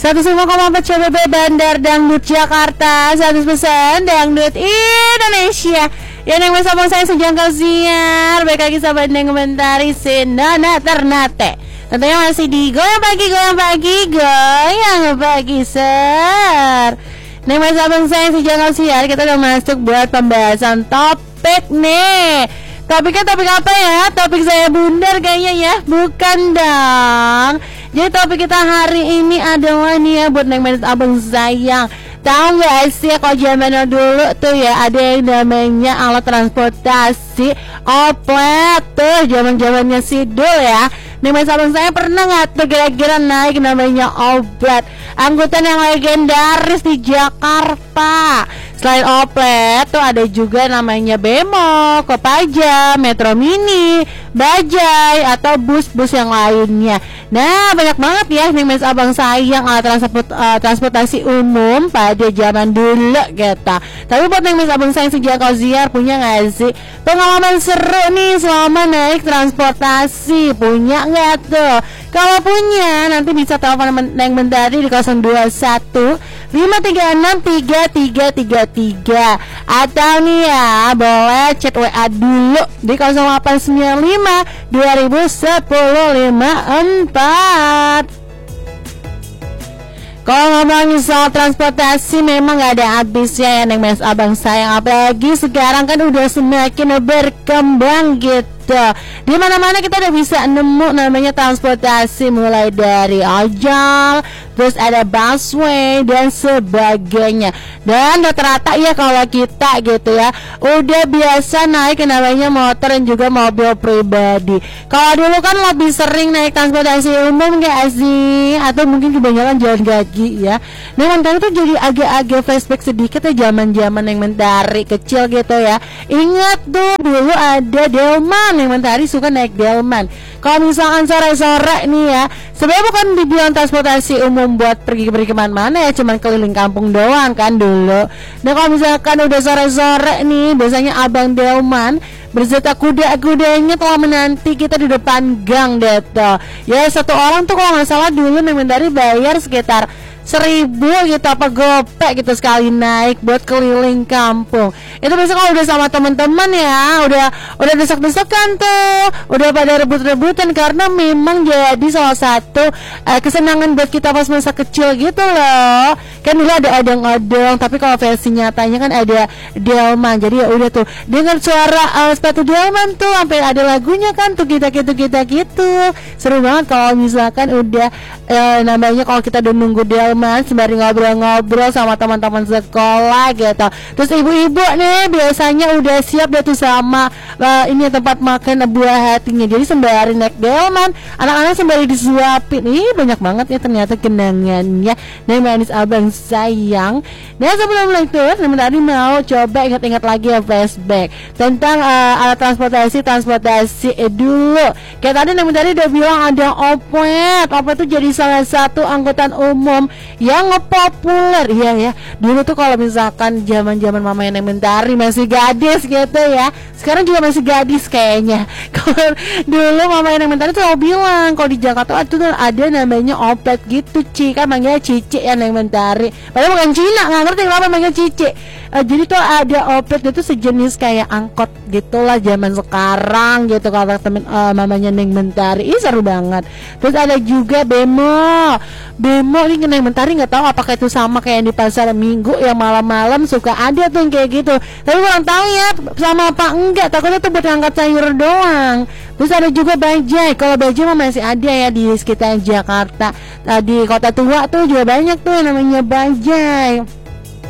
105,4 CBB Bandar Dangdut Jakarta, 100% Dangdut Indonesia. Yang masih abang saya sejangkau siar. Baik lagi sahabat yang komentari Sinana Ternate. Tentunya masih di goyang pagi ser. Nih masih abang saya sejangkau siar. Kita udah masuk buat pembahasan topik nih. Topiknya topik apa ya? Topik saya bundar kayaknya ya. Bukan dong. Jadi topik kita hari ini adalah nih ya, buat neng abang sayang. Tahu gak sih kalau zaman dulu tuh ya ada yang namanya alat transportasi oplet tuh, zaman-zamannya Sidul ya. Nih mas abang saya pernah nggak tuh kira-kira naik namanya oplet, angkutan yang legendaris di Jakarta. Selain oplet tuh ada juga namanya Bemo, Kopaja, Metro Mini, Bajai atau bus-bus yang lainnya. Nah banyak banget ya nih mas abang sayang alat transportasi umum pada zaman dulu kita. Tapi buat nih mas abang sayang sejak kau ziar punya nggak sih pengalaman seru nih selama naik transportasi? Punya nggak tuh? Kalau punya nanti bisa telepon Neng Mentari di 021 536 3333 atau nih ya boleh chat WA dulu di 0895 2010 54. Kalau ngomongin soal transportasi memang gak ada habisnya ya neng mas abang sayang, apalagi sekarang kan udah semakin berkembang gitu. Di mana-mana kita udah bisa nemu namanya transportasi, mulai dari ojol, terus ada busway dan sebagainya. Dan rata-rata ya kalau kita gitu ya udah biasa naik namanya motor dan juga mobil pribadi. Kalau dulu kan lebih sering naik transportasi umum gak sih? Atau mungkin kebanyakan jalan kaki ya. Nah Mentari tuh jadi agak-agak flashback sedikit ya zaman-zaman yang Mentari kecil gitu ya. Ingat tuh dulu ada Delman, yang Mentari suka naik Delman. Kalau misalkan sore-sore nih ya, sebenarnya bukan dibilang transportasi umum buat pergi kemana-mana ya, cuman keliling kampung doang kan dulu. Nah kalau misalkan udah sore-sore nih, biasanya abang Delman berserta kuda-kudanya telah menanti kita di depan gang deh tuh. Ya satu orang tuh kalau nggak salah dulu Mentari bayar sekitar 1.000 gitu apa gopek gitu sekali naik buat keliling kampung. Itu biasanya kalau udah sama teman-teman ya udah desak-desakan tuh, udah pada rebut-rebutan karena memang jadi salah satu kesenangan buat kita pas masa kecil gitu loh. Kan dulu ada odong-odong, tapi kalau versi nyatanya kan ada Delman. Jadi ya udah tuh dengar suara sepatu Delman tuh sampai ada lagunya kan tuh kita gitu. Seru banget kalau misalkan udah namanya kalau kita udah nunggu Delman sembari ngobrol-ngobrol sama teman-teman sekolah gitu. Terus ibu-ibu nih biasanya udah siap deh tuh sama ini tempat makan buah hatinya. Jadi sembari naik Delman, anak-anak sembari disuapin. Ih banyak banget ya ternyata kenangannya. Nah manis abang sayang. Nah sebelum lanjut tadi mau coba ingat-ingat lagi ya flashback tentang alat transportasi dulu. Kayak tadi tadi udah bilang ada oplet tuh jadi salah satu angkutan umum yang ngepopuler. Iya ya. Dulu tuh kalau misalkan zaman-zaman mama yang Mentari masih gadis gitu ya. Sekarang juga masih gadis kayaknya. Kalau dulu mama yang Mentari tuh bilang kalau di Jakarta tuh ada namanya oplet gitu, kan manggilnya Cici yang Mentari. Padahal bukan Cina, nggak ngerti kenapa manggil Cici. Jadi tuh ada oplet itu sejenis kayak angkot gitulah zaman sekarang gitu kalau temen mamanya Neng Mentari. Ih seru banget. Terus ada juga Bemo ini Neng Mentari nggak tahu apakah itu sama kayak di pasar Minggu yang malam-malam suka ada tuh kayak gitu. Tapi kurang tahu ya sama apa enggak. Takutnya tuh buat angkat sayur doang. Terus ada juga Bajai. Kalau Bajai mah masih ada ya di sekitar Jakarta. Di Kota Tua tuh juga banyak tuh yang namanya Bajai.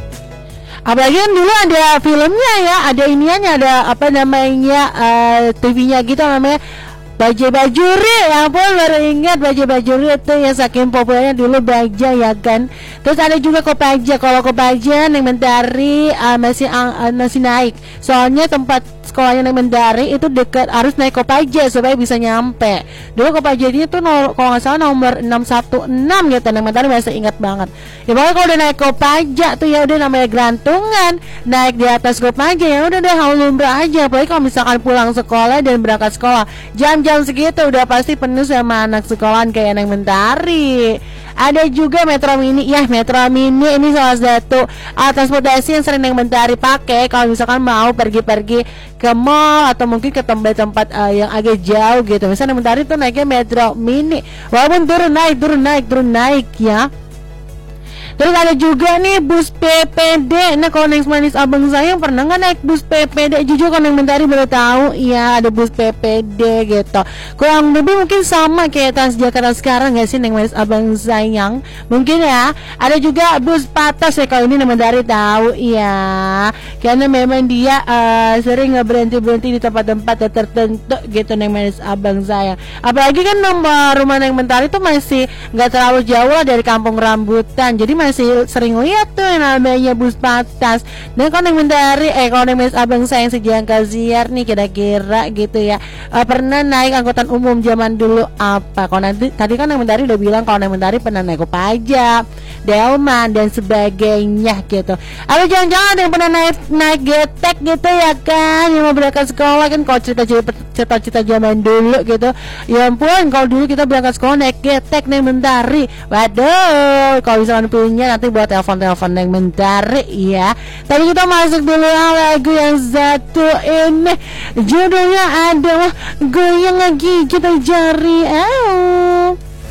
Apalagi kan dulu ada filmnya ya, ada iniannya, ada apa namanya TV-nya gitu namanya Bajai Bajuri. Ya ampun baru ingat Bajai Bajuri itu yang saking populernya dulu Bajai ya kan. Terus ada juga Kopaja. Kalau Kopaja Neng Mentari masih naik. Soalnya tempat sekolahnya Neng Mentari itu dekat, harus naik Kopaja supaya bisa nyampe. Dulu Kopaja ini tuh kalau nggak salah nomor 616 gitu. Neng Mentari masih ingat banget. Ya pokoknya kalau udah naik Kopaja tuh ya udah namanya gelantungan. Naik di atas Kopaja ya udah deh lumrah aja. Apalagi kalau misalkan pulang sekolah dan berangkat sekolah jam-jam segitu udah pasti penuh sama anak sekolahan kayak Neng Mentari. Ada juga Metro Mini. Ya, Metro Mini ini salah satu transportasi yang sering Neng Mentari pakai kalau misalkan mau pergi-pergi ke mall atau mungkin ke tempat-tempat yang agak jauh gitu. Misalnya Neng Mentari tuh naiknya Metro Mini, walaupun turun naik ya. Terus ada juga nih bus PPD. Nah, kalau Neng Manis abang sayang pernah nggak naik bus PPD? Jujur kalau Neng Mentari baru tahu ya ada bus PPD gitu. Kurang lebih mungkin sama kayak Transjakarta sekarang nggak sih Neng Manis abang sayang? Mungkin ya. Ada juga bus patas ya, kalau ini Neng Mentari tahu ya. Karena memang dia sering nggak berhenti di tempat-tempat tertentu gitu Neng Manis abang sayang. Apalagi kan rumah Neng Mentari tuh masih nggak terlalu jauh lah dari Kampung Rambutan. Jadi masih sering lihat tuh yang namanya bus patas. Dan kalau Neng Mentari kalau Neng Mas abang sayang sejangka siar nih kira-kira gitu ya, pernah naik angkutan umum zaman dulu apa? Kalau nanti tadi kan Neng Mentari udah bilang kalau Neng Mentari pernah naik Kopaja, Delman dan sebagainya gitu. Atau jangan-jangan ada yang pernah naik getek gitu ya kan, yang mau berangkat sekolah kan. Kalau cerita-cerita zaman dulu gitu, ya ampun, kalau dulu kita berangkat sekolah naik getek Neng Mentari. Waduh, kalau misalkan punya nanti buat telepon Neng Mentari ya. Tadi kita masuk dulu lagu yang satu ini, judulnya adalah Goyang Lagi Kita Jari.